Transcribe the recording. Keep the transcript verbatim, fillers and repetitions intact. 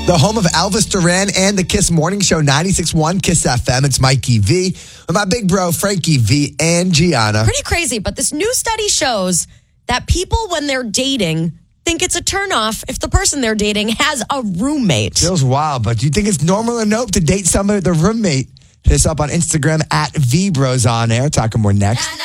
The home of Elvis Duran and the Kiss Morning Show, ninety-six point one Kiss F M. It's Mikey V with my big bro, Frankie V and Gianna. Pretty crazy, but this new study shows that people, when they're dating, think it's a turnoff if the person they're dating has a roommate. Feels wild, but do you think it's normal or nope to date somebody with a roommate? Hit us up on Instagram at V Bros on air. Talking more next.